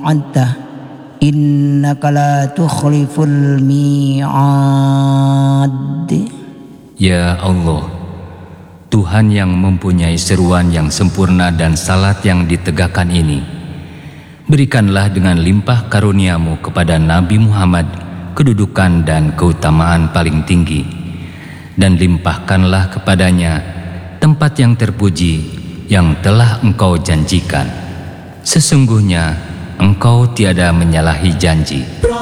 wa'adta innaka la tukhliful mi'ad. Ya Allah, Tuhan yang mempunyai seruan yang sempurna dan salat yang ditegakkan ini, berikanlah dengan limpah karuniamu kepada Nabi Muhammad kedudukan dan keutamaan paling tinggi, dan limpahkanlah kepadanya tempat yang terpuji yang telah Engkau janjikan. Sesungguhnya Engkau tiada menyalahi janji.